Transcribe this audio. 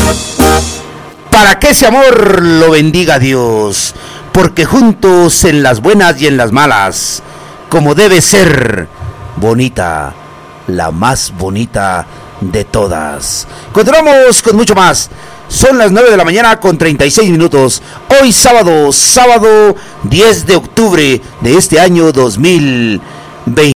Para que ese amor lo bendiga Dios, porque juntos en las buenas y en las malas, como debe ser, bonita, la más bonita de todas. Continuamos con mucho más. Son las 9 de la mañana con 36 minutos. Hoy sábado 10 de octubre de este año 2020.